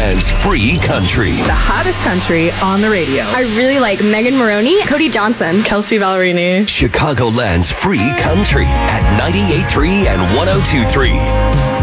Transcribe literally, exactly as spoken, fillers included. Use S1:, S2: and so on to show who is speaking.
S1: Chicagoland's free country.
S2: The hottest country on the radio.
S3: I really like Megan Maroney, Cody Johnson,
S2: Kelsey Ballerini.
S1: Chicagoland's free country at ninety-eight point three and one oh two point three.